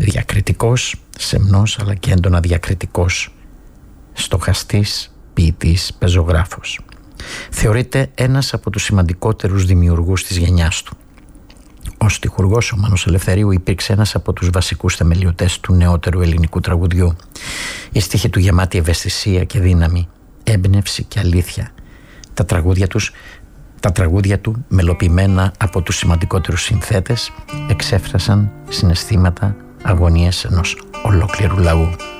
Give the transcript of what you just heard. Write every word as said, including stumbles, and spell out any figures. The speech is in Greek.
διακριτικός, σεμνός αλλά και έντονα διακριτικός, στοχαστής, ποιητής, πεζογράφος. Θεωρείται ένας από τους σημαντικότερους δημιουργούς της γενιάς του. Ως στιχουργός ο Μάνος Ελευθερίου υπήρξε ένας από τους βασικούς θεμελιωτές του νεότερου ελληνικού τραγουδιού. Οι στίχοι του γεμάτοι ευαισθησία και δύναμη, έμπνευση και αλήθεια. Τα τραγούδια τους, τα τραγούδια του, μελοποιημένα από τους σημαντικότερους συνθέτες, εξέφρασαν συναισθήματα, αγωνίες ενός ολόκληρου λαού.